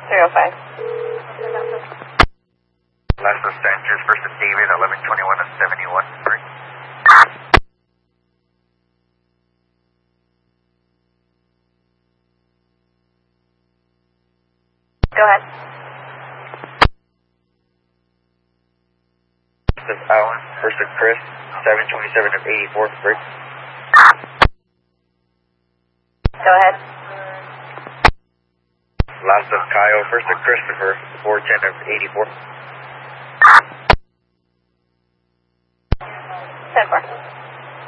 305. Last of Sanchez, first of David, 1121 and 71. Three. Go ahead. Last of Alan, first of Chris, 727 of 84. Three. Go ahead. Last of Kyle, first of Christopher, 410 of 84.